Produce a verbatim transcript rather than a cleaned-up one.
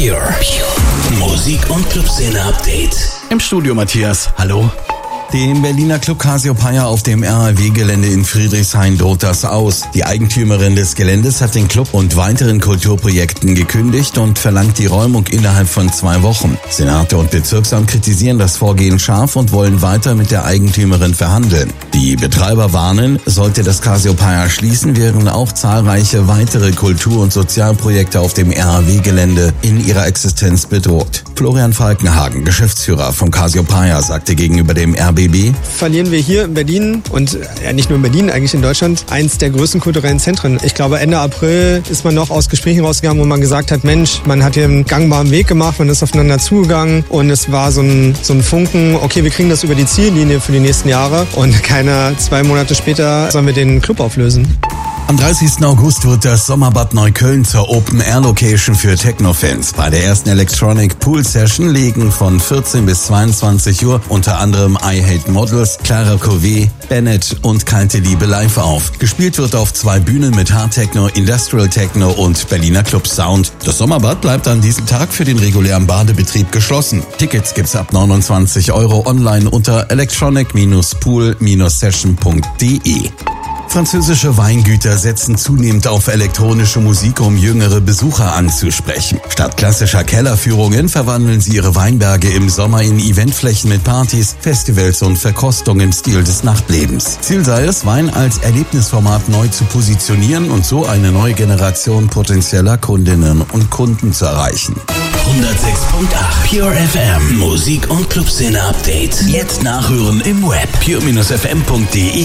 Pure. Pure. Musik- und Clubszene-Update. Im Studio Matthias, hallo. Dem Berliner Club Cassiopeia auf dem R A W-Gelände in Friedrichshain droht das aus. Die Eigentümerin des Geländes hat den Club und weiteren Kulturprojekten gekündigt und verlangt die Räumung innerhalb von zwei Wochen. Senate und Bezirksamt kritisieren das Vorgehen scharf und wollen weiter mit der Eigentümerin verhandeln. Die Betreiber warnen, sollte das Cassiopeia schließen, wären auch zahlreiche weitere Kultur- und Sozialprojekte auf dem R A W-Gelände in ihrer Existenz bedroht. Florian Falkenhagen, Geschäftsführer vom Cassiopeia, sagte gegenüber dem R B B: Verlieren wir hier in Berlin und ja, nicht nur in Berlin, eigentlich in Deutschland, eins der größten kulturellen Zentren. Ich glaube, Ende April ist man noch aus Gesprächen rausgegangen, wo man gesagt hat, Mensch, man hat hier einen gangbaren Weg gemacht, man ist aufeinander zugegangen und es war so ein, so ein Funken, okay, wir kriegen das über die Ziellinie für die nächsten Jahre und keine zwei Monate später sollen wir den Club auflösen. Am dreißigsten August wird das Sommerbad Neukölln zur Open-Air-Location für Techno-Fans. Bei der ersten Electronic Pool Session legen von vierzehn bis zweiundzwanzig Uhr unter anderem I Hate Models, Clara Covey, Bennett und Kalte Liebe live auf. Gespielt wird auf zwei Bühnen mit Hard Techno, Industrial Techno und Berliner Club Sound. Das Sommerbad bleibt an diesem Tag für den regulären Badebetrieb geschlossen. Tickets gibt's ab neunundzwanzig Euro online unter electronic pool session punkt de. Französische Weingüter setzen zunehmend auf elektronische Musik, um jüngere Besucher anzusprechen. Statt klassischer Kellerführungen verwandeln sie ihre Weinberge im Sommer in Eventflächen mit Partys, Festivals und Verkostungen im Stil des Nachtlebens. Ziel sei es, Wein als Erlebnisformat neu zu positionieren und so eine neue Generation potenzieller Kundinnen und Kunden zu erreichen. hundertsechs Komma acht Pure F M. Musik- und Clubszene-Update. Jetzt nachhören im Web. pure Bindestrich f m punkt de